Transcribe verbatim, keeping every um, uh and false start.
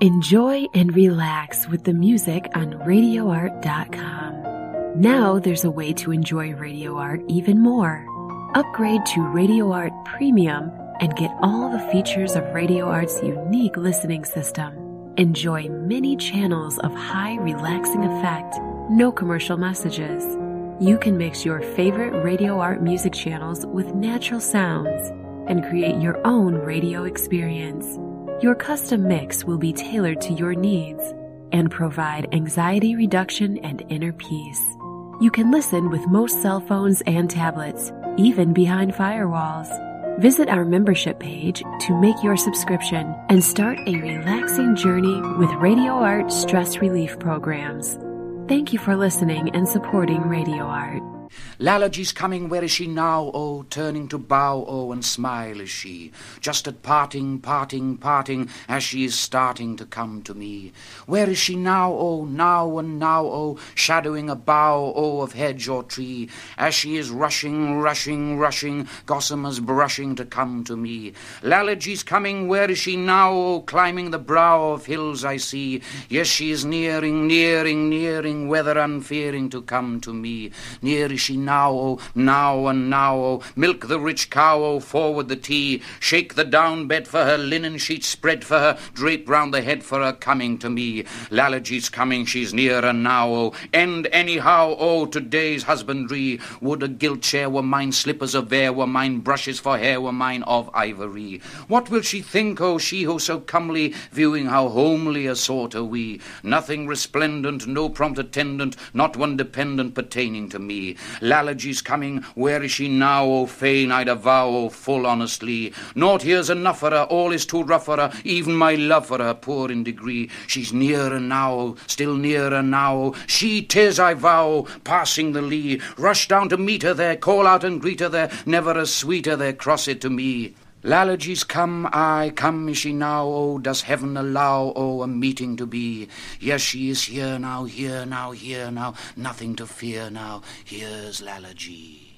Enjoy and relax with the music on radio art dot com. Now there's a way to enjoy Radio Art even more. Upgrade to Radio Art Premium and get all the features of Radio Art's unique listening system. Enjoy many channels of high relaxing effect, no commercial messages. You can mix your favorite Radio Art music channels with natural sounds and create your own radio experience. Your custom mix will be tailored to your needs and provide anxiety reduction and inner peace. You can listen with most cell phones and tablets, even behind firewalls. Visit our membership page to make your subscription and start a relaxing journey with Radio Art stress relief programs. Thank you for listening and supporting Radio Art. Lalage coming, where is she now, oh, turning to bow, oh, and smile is she, just at parting, parting, parting, as she is starting to come to me. Where is she now, oh, now and now, oh, shadowing a bough, oh, of hedge or tree, as she is rushing, rushing, rushing, gossamers brushing to come to me. Lalage's coming, where is she now, oh, climbing the brow of hills I see. Yes, she is nearing, nearing, nearing, weather unfearing to come to me. Near is she now, oh, now and now, oh, milk the rich cow, oh, forward the tea, shake the down bed for her, linen sheet spread for her, drape round the head for her, coming to me. Lalage's coming, she's nearer now, oh, end anyhow, oh, today's husbandry. Would a gilt chair were mine, slippers of vair were mine, brushes for hair were mine of ivory. What will she think, oh, she who so comely, viewing how homely a sort are we? Nothing resplendent, no prompt attendant, not one dependent pertaining to me. Lalage's coming, where is she now, oh, fain I'd avow, oh, full honestly. Naught here's enough for her, all is too rough for her, even my love for her, poor in degree. She's nearer now, still nearer now, she 'tis, I vow, passing the lea. Rush down to meet her there, call out and greet her there, never a sweeter there, cross it to me. Lalage's come, aye, come is she now, oh, does heaven allow, oh, a meeting to be? Yes, she is here now, here now, here now, nothing to fear now, here's Lalage.